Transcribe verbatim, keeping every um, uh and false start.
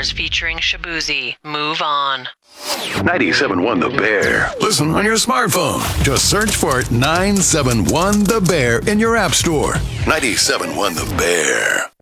Stars featuring Shabuzi. Move on. ninety-seven point one The Bear. Listen on your smartphone. Just search for nine seven one The Bear in your app store. ninety-seven point one The Bear.